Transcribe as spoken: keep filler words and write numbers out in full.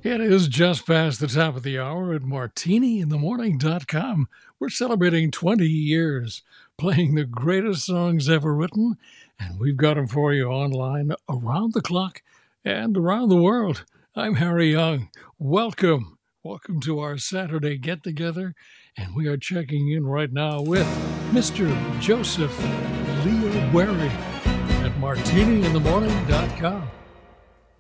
It is just past the top of the hour at martini in the morning dot com. We're celebrating twenty years playing the greatest songs ever written, and we've got them for you online around the clock and around the world. I'm Harry Young. Welcome. Welcome to our Saturday get together, and we are checking in right now with Mister Joseph Leo Wary at martini in the morning dot com.